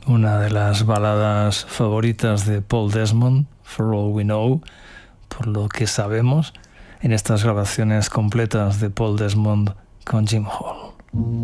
una de las baladas favoritas de Paul Desmond, For All We Know, por lo que sabemos, en estas grabaciones completas de Paul Desmond con Jim Hall.